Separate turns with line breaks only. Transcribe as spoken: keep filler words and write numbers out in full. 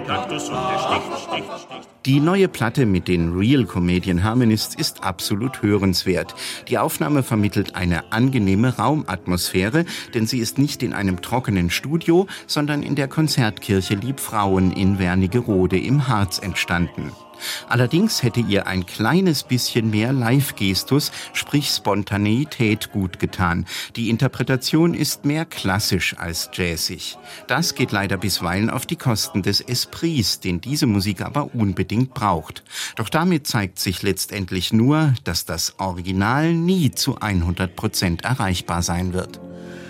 Kaktus und der sticht, sticht, sticht.
Die neue Platte mit den Real Comedian Harmonists ist absolut hörenswert. Die Aufnahme vermittelt eine angenehme Raumatmosphäre, denn sie ist nicht in einem trockenen Studio, sondern in der Konzertkirche Liebfrauen in Wernigerode im Harz entstanden. Allerdings hätte ihr ein kleines bisschen mehr Live-Gestus, sprich Spontaneität, gut getan. Die Interpretation ist mehr klassisch als jazzig. Das geht leider bisweilen auf die Kosten des Esprits, den diese Musik aber unbedingt braucht. Doch damit zeigt sich letztendlich nur, dass das Original nie zu hundert Prozent erreichbar sein wird.